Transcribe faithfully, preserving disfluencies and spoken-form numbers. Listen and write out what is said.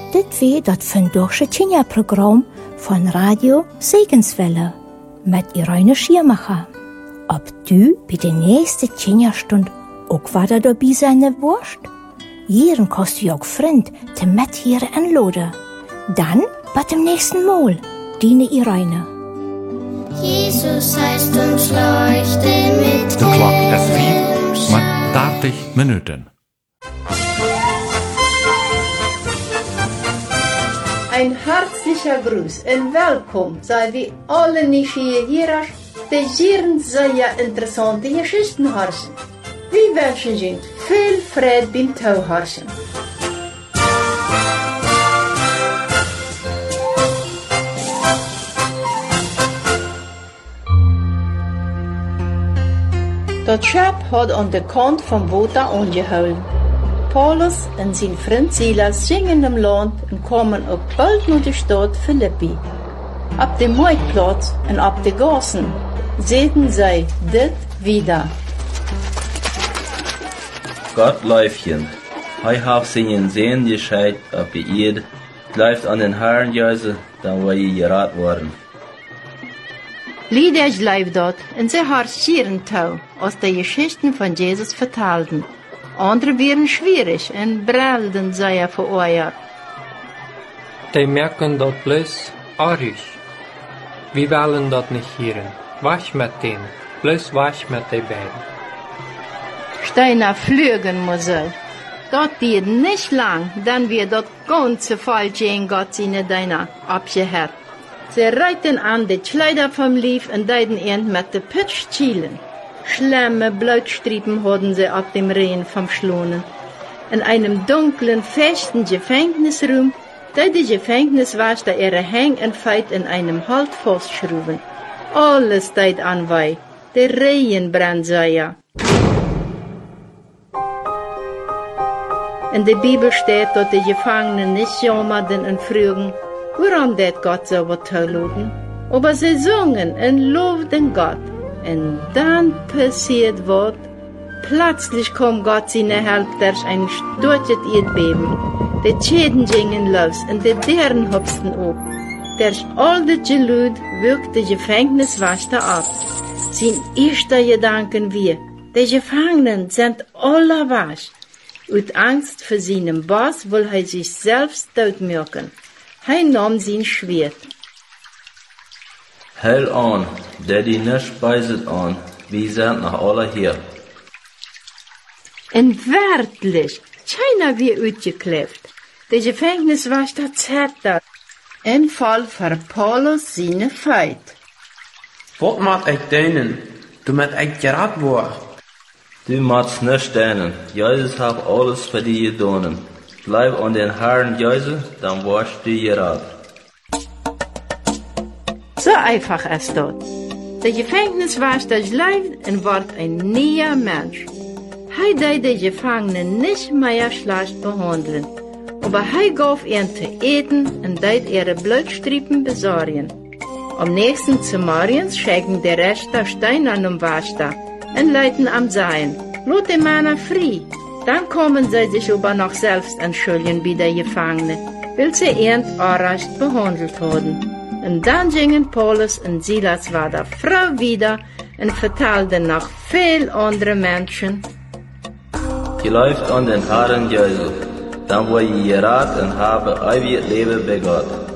Dit weer dat vandaagse Tjinja-programma van Radio Segenswelle met Irene Schiermacher. Ob du bij de nächste Tjinja-stund ook wat dabei zijn worst? Hier kost je ook vriend te met hier aanladen. Dan bij dem nächsten Mal, Dine Irene. Jesus heißt uns leuchten mit De klok is vier met dertig minuten. Ein herzlicher Gruß und willkommen sei wie alle Nieuwsgierigers, die hier sehr interessante Geschichten hören. Wir wünschen Ihnen viel Freude beim Zuhören. Das Schiff hat an der Kant vom Water angehalten. Paulus und sein Freund Silas gingen im Land und kamen auch bald nach der Stadt Philippi. Ab dem Marktplatz und ab den Gassen sehen sie dit wieder. Gott Läufchen, hei hab seinen Sehen gescheit, ab ihr läuft an den Herren Jesu, dann war ihr gerat worden. Lieder bleibt dort und sie harschieren tau, aus der Geschichten von Jesus vertalten. Andere wären schwierig und brellten sie vereuert. Die merken dat bloß arisch. Wir wollen dat nicht hören. Wasch mit denen, bloß wasch mit den beiden. Steiner flügen muss er. Dort geht nicht lang, dann wird dort ganze falsch in Gott seine Deiner abgehört. Sie reiten an die Kleider vom Lief und deiden end mit de Pitsch schielen. Schlemme Blutstriepen hatten sie ab dem Rehen vom Schlonen. In einem dunklen, festen Gefängnisraum, der die Gefängniswärter ihre Häng und Feit in einem Halt festschrauben. Alles deit anwei, der Rehen brennt sei ja. In der Bibel steht, dass die Gefangenen nicht jammerten und fragen, warum det Gott so was zulassen? Aber sie singen und lobten Gott. Und dann passiert was. Plötzlich kommt Gott seine Help durch ein storches Erdbeben. Die Schäden gingen los und die Dären hopsten auf. Durch all das Gelüt wirkt die Gefängniswächter ab. Sein erster Gedanken wie, die Gefangenen sind alle wasch. Aus Angst vor seinem Boss will er sich selbst totmachen. Er nahm sein Schwert. Hell an, der die nicht speiset an, wir sind noch alle hier. Und wirklich, keiner wie ausgeklebt. Der Gefängniswächter zettert. Ein Fall für Paulus seine Feit. Was macht ich denen? Du mit ich gerat war. Du machst nicht denen, Jesus hat alles für dich getan. Bleib an den Herrn Jesus, dann warst du gerat. So einfach ist das. Der Gefängniswärter bleibt und wird ein neuer Mensch. Er darf die Gefangenen nicht mehr schlecht behandeln, aber er gab ihnen zu eten und darf ihre Blutstriepen besorgen. Am nächsten zu morgens schicken die Rechter Stein an den Wächter und leiten am Sein. Lass die Männer frei. Dann kommen sie sich aber noch selbst entschuldigen bei den Gefangenen, weil sie ihn unrecht behandelt haben. Und dann gingen Paulus und Silas war der Frau wieder und vertelten noch viel andere Menschen. Ihr läuft an den Herrn Jesus, dann wo ihr gerat und habe ewig Leben bei Gott.